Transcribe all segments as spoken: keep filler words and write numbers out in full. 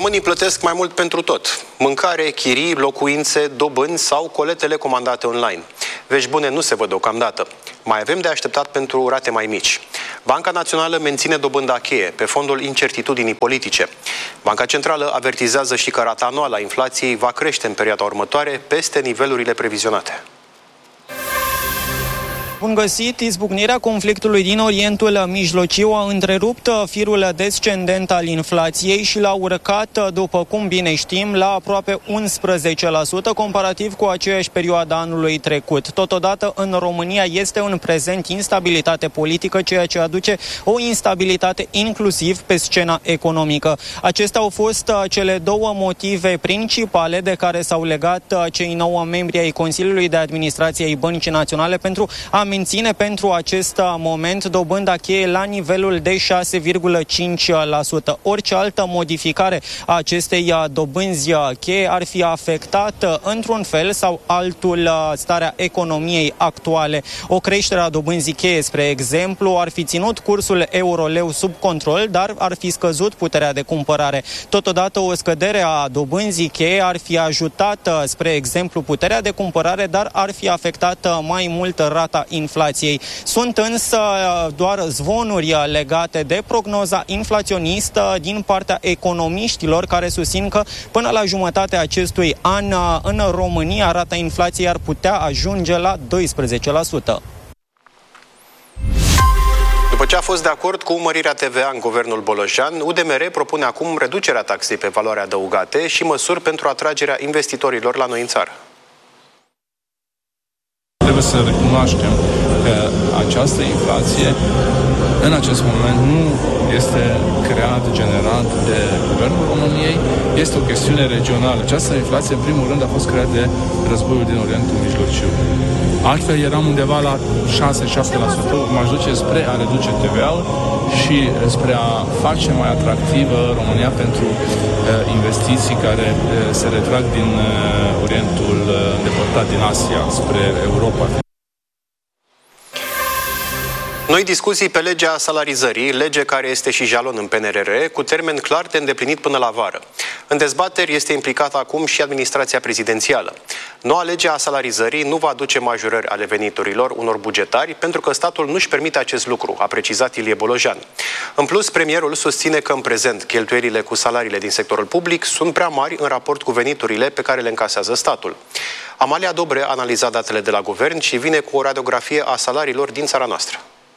Românii plătesc mai mult pentru tot. Mâncare, chirii, locuințe, dobânzi sau coletele comandate online. Vești bune nu se văd deocamdată. Mai avem de așteptat pentru rate mai mici. Banca Națională menține dobânda cheie pe fondul incertitudinii politice. Banca Centrală avertizează și că rata anuală a inflației va crește în perioada următoare peste nivelurile previzionate. Bun găsit! Izbucnirea conflictului din Orientul Mijlociu a întrerupt firul descendent al inflației și l-a urcat, după cum bine știm, la aproape unsprezece la sută comparativ cu aceeași perioadă anului trecut. Totodată, în România este în prezent instabilitate politică, ceea ce aduce o instabilitate inclusiv pe scena economică. Acestea au fost cele două motive principale de care s-au legat cei nouă membri ai Consiliului de Administrație ai Băncii Naționale pentru a menține pentru acest moment dobânda cheie la nivelul de șase virgulă cinci la sută. Orice altă modificare a acestei dobânzi cheie ar fi afectat într-un fel sau altul starea economiei actuale. O creștere a dobânzii cheie, spre exemplu, ar fi ținut cursul euro-leu sub control, dar ar fi scăzut puterea de cumpărare. Totodată, o scădere a dobânzii cheie ar fi ajutat, spre exemplu, puterea de cumpărare, dar ar fi afectat mai mult rata inflației. Sunt însă doar zvonuri legate de prognoza inflaționistă din partea economiștilor care susțin că până la jumătatea acestui an în România rata inflației ar putea ajunge la doisprezece la sută. După ce a fost de acord cu mărirea T V A în guvernul Bolojan, U D M R propune acum reducerea taxei pe valoare adăugate și măsuri pentru atragerea investitorilor la noi în țară. Trebuie să recunoaștem că această inflație în acest moment nu este creat, generat de Guvernul României, este o chestiune regională. Această inflație, în primul rând, a fost creată de războiul din Orientul Mijlociu. Altfel eram undeva la șase șapte la sută, m-aș duce spre a reduce T V A-ul și spre a face mai atractivă România pentru uh, investiții care uh, se retrag din uh, Orientul uh, îndepărtat, din Asia, spre Europa. Noi discuții pe legea salarizării, lege care este și jalon în P N R R, cu termen clar de îndeplinit până la vară. În dezbateri este implicată acum și administrația prezidențială. Noua lege a salarizării nu va aduce majorări ale veniturilor unor bugetari, pentru că statul nu își permite acest lucru, a precizat Ilie Bolojan. În plus, premierul susține că în prezent cheltuielile cu salariile din sectorul public sunt prea mari în raport cu veniturile pe care le încasează statul. Amalia Dobre a analizat datele de la guvern și vine cu o radiografie a salariilor din țara noastră.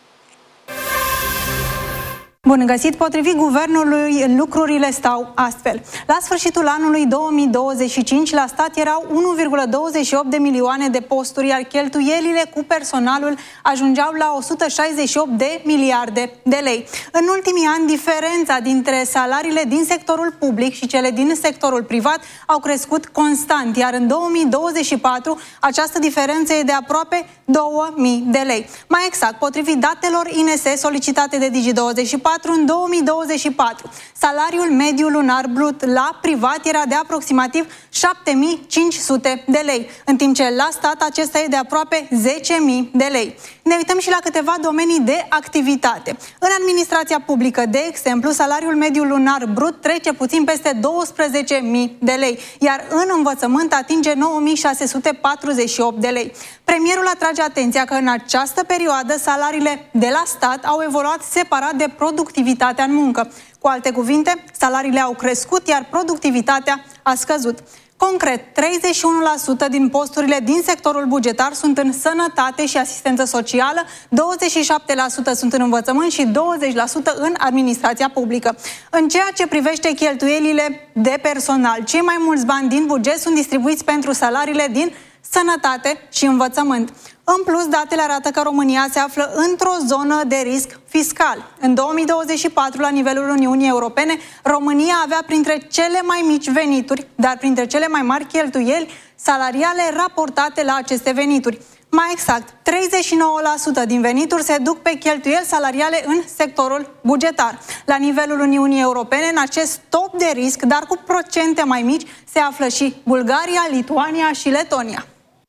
Bun găsit! Potrivit guvernului, lucrurile stau astfel. La sfârșitul anului două mii douăzeci și cinci, la stat erau unu virgulă douăzeci și opt de milioane de posturi, iar cheltuielile cu personalul ajungeau la o sută șaizeci și opt de miliarde de lei. În ultimii ani, diferența dintre salariile din sectorul public și cele din sectorul privat au crescut constant, iar în două mii douăzeci și patru această diferență e de aproape două mii de lei. Mai exact, potrivit datelor I N S solicitate de Digi douăzeci și patru, în două mii douăzeci și patru, salariul mediu lunar brut la privat era de aproximativ șapte mii cinci sute de lei, în timp ce la stat acesta e de aproape zece mii de lei. Ne uităm și la câteva domenii de activitate. În administrația publică, de exemplu, salariul mediu lunar brut trece puțin peste douăsprezece mii de lei, iar în învățământ atinge nouă mii șase sute patruzeci și opt de lei. Premierul atrage atenția că în această perioadă salariile de la stat au evoluat separat de productivitatea în muncă. Cu alte cuvinte, salariile au crescut, iar productivitatea a scăzut. Concret, treizeci și unu la sută din posturile din sectorul bugetar sunt în sănătate și asistență socială, douăzeci și șapte la sută sunt în învățământ și douăzeci la sută în administrația publică. În ceea ce privește cheltuielile de personal, cei mai mulți bani din buget sunt distribuiți pentru salariile din sănătate și învățământ. În plus, datele arată că România se află într-o zonă de risc fiscal. În două mii douăzeci și patru, la nivelul Uniunii Europene, România avea printre cele mai mici venituri, dar printre cele mai mari cheltuieli salariale raportate la aceste venituri. Mai exact, treizeci și nouă la sută din venituri se duc pe cheltuieli salariale în sectorul bugetar. La nivelul Uniunii Europene, în acest top de risc, dar cu procente mai mici, se află și Bulgaria, Lituania și Letonia.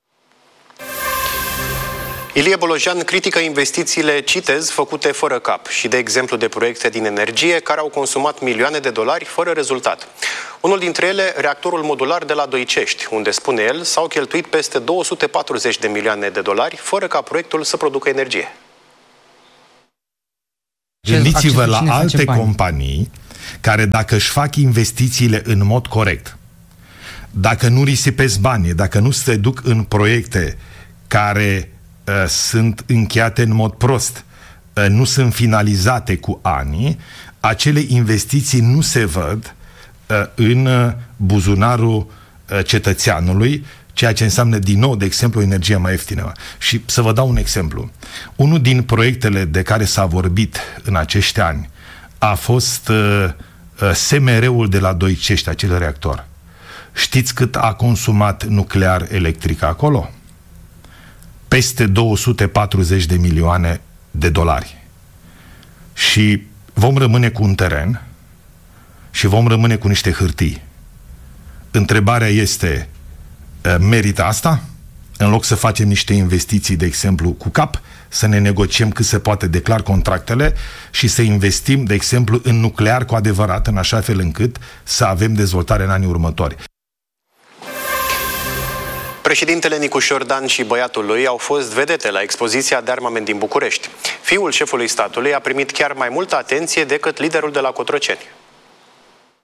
Ilie Bolojan critică investițiile, citez, făcute fără cap și de exemplu de proiecte din energie care au consumat milioane de dolari fără rezultat. Unul dintre ele, reactorul modular de la Doicești, unde, spune el, s-au cheltuit peste două sute patruzeci de milioane de dolari, fără ca proiectul să producă energie. Gândiți-vă la alte companii care, dacă își fac investițiile în mod corect, dacă nu risipesc bani, dacă nu se duc în proiecte care uh, sunt încheiate în mod prost, uh, nu sunt finalizate cu ani, acele investiții nu se văd uh, în uh, buzunarul uh, cetățeanului, ceea ce înseamnă, din nou, de exemplu, o energie mai ieftină. Și să vă dau un exemplu. Unul din proiectele de care s-a vorbit în acești ani a fost uh, uh, S M R-ul de la Doicești, acel reactor. Știți cât a consumat nuclear electric acolo? Peste două sute patruzeci de milioane de dolari. Și vom rămâne cu un teren și vom rămâne cu niște hârtii. Întrebarea este, merită asta? În loc să facem niște investiții, de exemplu, cu cap, să ne negociem cât se poate de clar contractele și să investim, de exemplu, în nuclear cu adevărat, în așa fel încât să avem dezvoltare în anii următori. Președintele Nicu Șordan și băiatul lui au fost vedete la expoziția de armament din București. Fiul șefului statului a primit chiar mai multă atenție decât liderul de la Cotroceni.